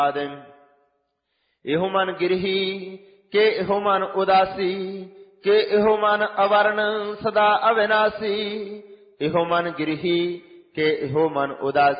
ਇਹੋ ਮਨ ਗਿਰਹੀ ਕਿ ਇਹੋ ਮਨ ਉਦਾਸੀ, ਕਿ ਇਹੋ ਮਨ ਅਵਰਨ ਸਦਾ ਅਵਿਨਾਸੀ। ਇਹੋ ਮਨ ਗਿਰਹੀ ਕਿ ਇਹੋ ਮਨ ਉਦਾਸੀ,